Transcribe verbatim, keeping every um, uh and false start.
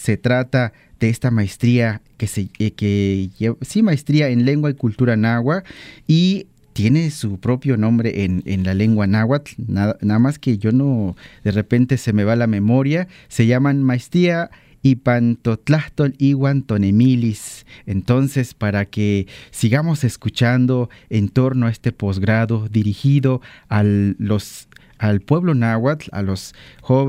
se trata de esta maestría que se eh, que lleva, sí, maestría en lengua y cultura náhuatl, y tiene su propio nombre en, en la lengua náhuatl, nada, nada más que yo no, de repente se me va la memoria. Se llaman maestría Ipantotlahtol Iwan Tonemilis. Entonces, para que sigamos escuchando en torno a este posgrado dirigido a los, al pueblo náhuatl, a los jóvenes,